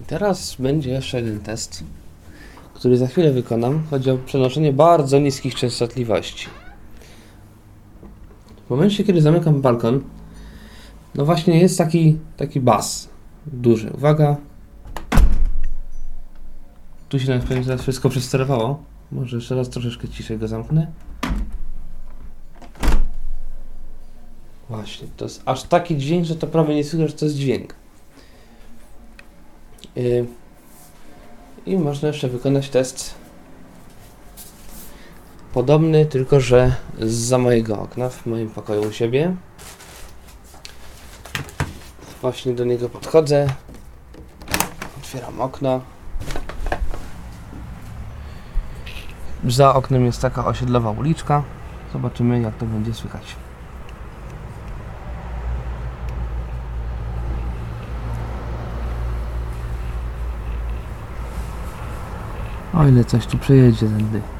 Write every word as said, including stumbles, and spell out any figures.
Teraz będzie jeszcze jeden test, który za chwilę wykonam. Chodzi o przenoszenie bardzo niskich częstotliwości. W momencie, kiedy zamykam balkon, no właśnie jest taki, taki bas duży. Uwaga. Tu się nawet teraz wszystko przesterowało. Może jeszcze raz troszeczkę ciszej go zamknę. Właśnie, to jest aż taki dźwięk, że to prawie nie słychać, że to jest dźwięk. Yy. I można jeszcze wykonać test podobny, tylko że zza mojego okna, w moim pokoju u siebie. Właśnie do niego podchodzę. Otwieram okno. Za oknem jest taka osiedlowa uliczka. Zobaczymy, jak to będzie słychać. O ile coś tu przejedzie tędy.